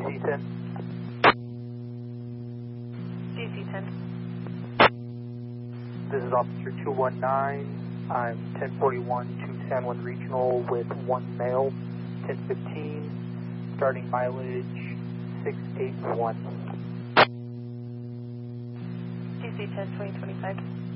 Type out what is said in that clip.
DC-10. DC-10. This is Officer 219. I'm 1041 to San Juan Regional with one male, 1015, starting mileage 681. DC-10, 2025.